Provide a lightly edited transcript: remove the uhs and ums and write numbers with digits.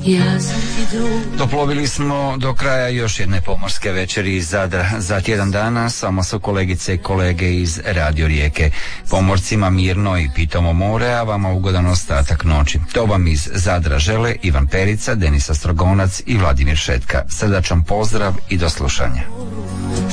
Doplovili smo do kraja još jedne pomorske večeri iz Zadra. Za tjedan dana samo su kolegice i kolege iz Radio Rijeke. Pomorcima mirno i pitomo more, a vama ugodan ostatak noći. To vam iz Zadra žele Ivan Perica, Denisa Strogonac i Vladimir Šetka. Srdačan pozdrav i do slušanja.